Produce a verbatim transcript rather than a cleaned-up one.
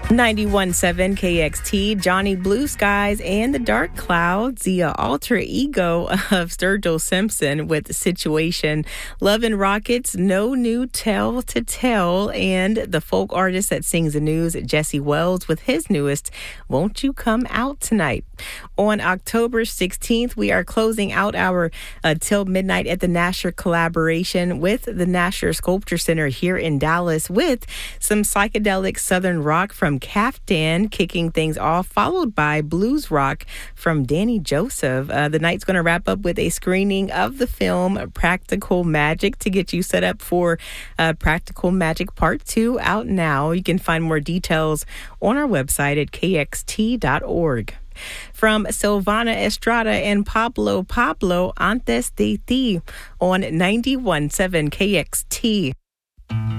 ninety-one point seven K X T, Johnny Blue Skies and the Dark Clouds, the uh, alter ego of Sturgill Simpson with the Situation, Love and Rockets, No New Tale to Tell, and the folk artist that sings the news, Jesse Wells, with his newest, Won't You Come Out Tonight. On October sixteenth, we are closing out our uh, Till Midnight at the Nasher collaboration with the Nasher Sculpture Center here in Dallas with some psychedelic Southern rock from Kaftan kicking things off, followed by blues rock from Danny Joseph. Uh, the night's going to wrap up with a screening of the film Practical Magic to get you set up for uh, Practical Magic Part two out now. You can find more details on our website at k x t dot org. From Silvana Estrada and Pablo Pablo, Antes de Ti on ninety-one point seven K X T.